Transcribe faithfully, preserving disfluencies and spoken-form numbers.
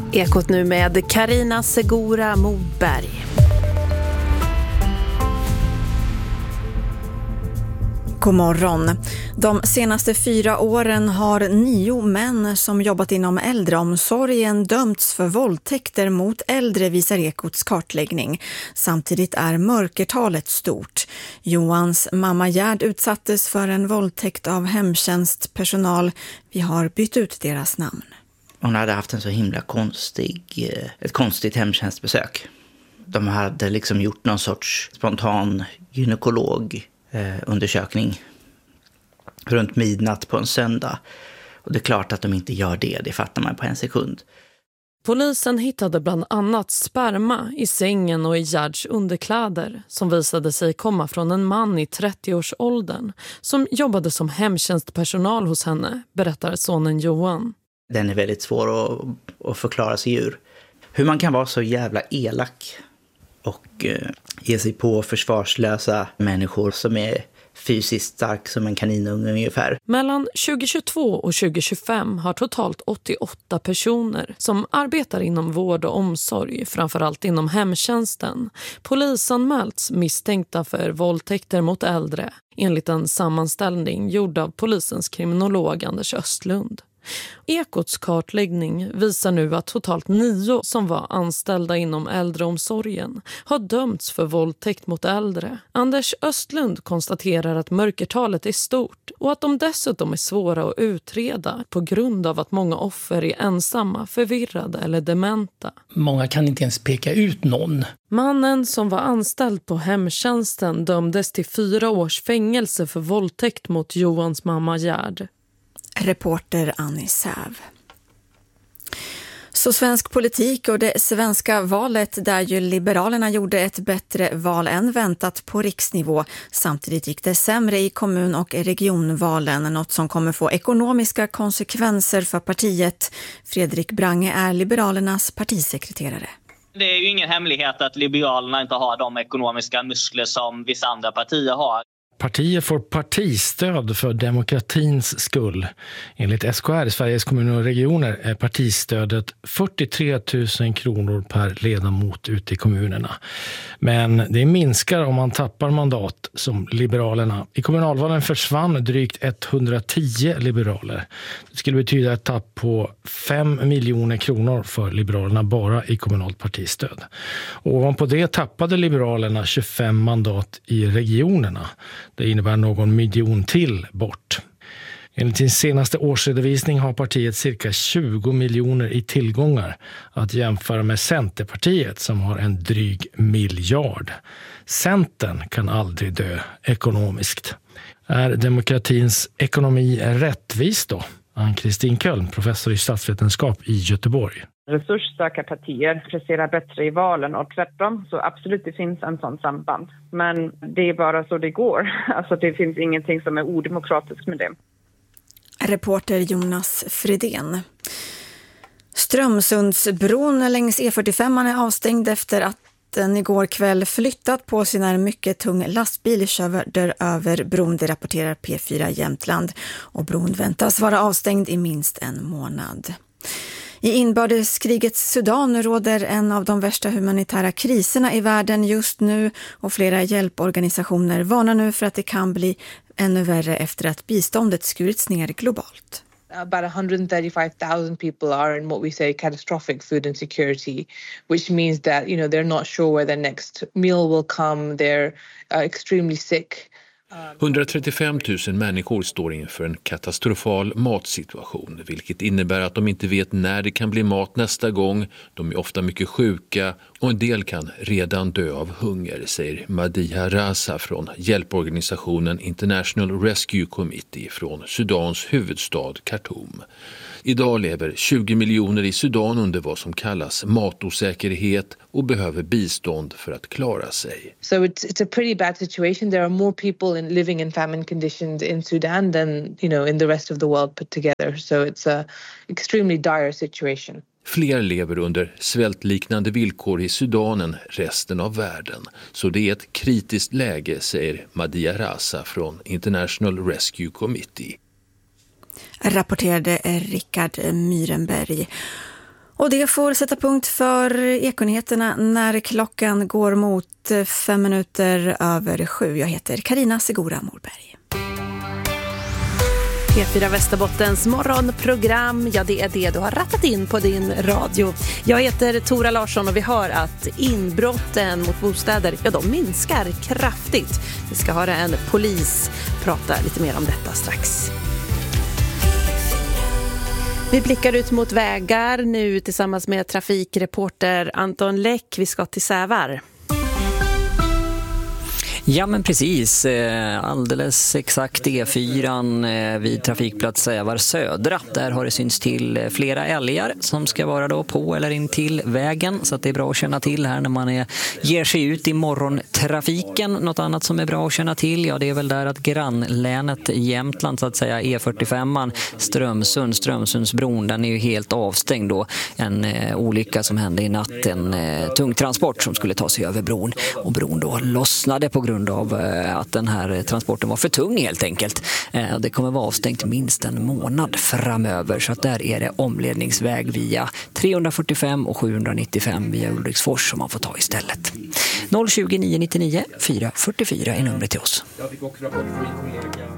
Ekot nu med Karina Segura Moberg. God morgon. De senaste fyra åren har nio män som jobbat inom äldreomsorgen dömts för våldtäkter mot äldre, visar Ekots kartläggning. Samtidigt är mörkertalet stort. Johans mamma Gerd utsattes för en våldtäkt av hemtjänstpersonal. Vi har bytt ut deras namn. Hon hade haft en så himla konstig, ett konstigt hemtjänstbesök. De hade liksom gjort någon sorts spontan gynekolog eh, undersökning runt midnatt på en söndag. Och det är klart att de inte gör det, det fattar man på en sekund. Polisen hittade bland annat sperma i sängen och i Gerds underkläder som visade sig komma från en man i trettioårsåldern som jobbade som hemtjänstpersonal hos henne, berättar sonen Johan. Den är väldigt svår att, att förklara sig ur. Hur man kan vara så jävla elak och eh, ge sig på försvarslösa människor som är fysiskt stark som en kaninunge ungefär. Mellan tjugohundratjugotvå och tjugohundratjugofem har totalt åttioåtta personer som arbetar inom vård och omsorg, framförallt inom hemtjänsten, polisanmälts misstänkta för våldtäkter mot äldre, enligt en sammanställning gjord av polisens kriminolog Anders Östlund. Ekots kartläggning visar nu att totalt nio som var anställda inom äldreomsorgen har dömts för våldtäkt mot äldre. Anders Östlund konstaterar att mörkertalet är stort och att de dessutom är svåra att utreda på grund av att många offer är ensamma, förvirrade eller dementa. Många kan inte ens peka ut någon. Mannen som var anställd på hemtjänsten dömdes till fyra års fängelse för våldtäkt mot Johans mamma Gerd. Reporter Annie Säv. Så svensk politik och det svenska valet, där ju Liberalerna gjorde ett bättre val än väntat på riksnivå. Samtidigt gick det sämre i kommun- och regionvalen, något som kommer få ekonomiska konsekvenser för partiet. Fredrik Brange är Liberalernas partisekreterare. Det är ju ingen hemlighet att Liberalerna inte har de ekonomiska muskler som vissa andra partier har. Partier får partistöd för demokratins skull. Enligt S K R, Sveriges kommuner och regioner, är partistödet fyrtiotre tusen kronor per ledamot ute i kommunerna. Men det minskar om man tappar mandat som Liberalerna. I kommunalvalen försvann drygt etthundratio liberaler. Det skulle betyda ett tapp på fem miljoner kronor för Liberalerna bara i kommunalt partistöd. Och ovanpå det tappade Liberalerna tjugofem mandat i regionerna. Det innebär någon miljon till bort. Enligt sin senaste årsredovisning har partiet cirka tjugo miljoner i tillgångar, att jämföra med Centerpartiet som har en dryg miljard. Centern kan aldrig dö ekonomiskt. Är demokratins ekonomi rättvis då? Ann-Kristin Köln, professor i statsvetenskap i Göteborg. Resursstarka partier presterar bättre i valen och tvärtom, så absolut det finns en sån samband. Men det är bara så det går. Alltså det finns ingenting som är odemokratiskt med det. Reporter Jonas Fredén. Strömsundsbron längs E fyrtiofem är avstängd efter att den igår kväll flyttat på sin här mycket tung lastbil körde över bron, det rapporterar P fyra Jämtland. Och bron väntas vara avstängd i minst en månad. I inbördeskrigets Sudan råder en av de värsta humanitära kriserna i världen just nu, och flera hjälporganisationer varnar nu för att det kan bli ännu värre efter att biståndet skurits ner globalt. About one hundred thirty-five thousand people are in what we say catastrophic food insecurity, which means that, you know, they're not sure where their next meal will come. They're uh, extremely sick. hundratrettiofem tusen människor står inför en katastrofal matsituation, vilket innebär att de inte vet när det kan bli mat nästa gång. De är ofta mycket sjuka och en del kan redan dö av hunger, säger Madiha Raza från hjälporganisationen International Rescue Committee från Sudans huvudstad Khartoum. Idag lever tjugo miljoner i Sudan under vad som kallas matosäkerhet och behöver bistånd för att klara sig. So it's it's a pretty bad situation. There are more people in living in famine conditions in Sudan than, you know, in the rest of the world put together. So it's a extremely dire situation. Fler lever under svältliknande villkor i Sudan än resten av världen. Så det är ett kritiskt läge, säger Madiha Raza från International Rescue Committee. Rapporterade Rickard Myrenberg. Och det får sätta punkt för Ekonyheterna när klockan går mot fem minuter över sju. Jag heter Carina Segura Morberg. P fyra Västerbottens morgonprogram, ja det är det du har rattat in på din radio. Jag heter Tora Larsson och vi hör att inbrotten mot bostäder, ja de minskar kraftigt. Vi ska höra en polis prata lite mer om detta strax. Vi blickar ut mot vägar nu tillsammans med trafikreporter Anton Läck. Vi ska till Sävar. Ja men precis, alldeles exakt E fyra vid trafikplats Sävar Södra. Där har det synts till flera älgar som ska vara då på eller in till vägen. Så att det är bra att känna till här när man är, ger sig ut i morgontrafiken. Något annat som är bra att känna till, ja det är väl där att grannlänet Jämtland så att säga E fyrtiofem Strömsund, Strömsundsbron, den är ju helt avstängd då. En eh, olycka som hände i natt, en eh, tung transport som skulle ta sig över bron. Och bron då lossnade på grund av att den här transporten var för tung helt enkelt. Det kommer vara avstängt minst en månad framöver, så att där är det omledningsväg via trehundrafyrtiofem och sjuhundranittiofem via Ulriksfors som man får ta istället. noll tjugo nio nittionio fyra fyrtiofyra är numret till oss. Jag fick också rapport från min kollega.